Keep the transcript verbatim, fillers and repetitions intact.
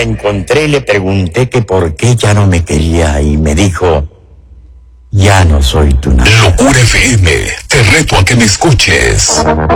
la encontré y le pregunté que por qué ya no me quería y me dijo, ya no soy tu nada. Locura F M, te reto a que me escuches.